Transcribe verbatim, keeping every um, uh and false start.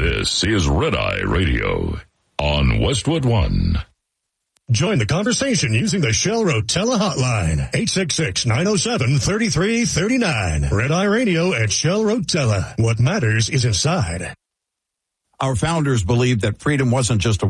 This is Red Eye Radio on Westwood One. Join the conversation using the Shell Rotella hotline, eight six six, nine oh seven, three three three nine. Red Eye Radio at Shell Rotella. What matters is inside. Our founders believed that freedom wasn't just a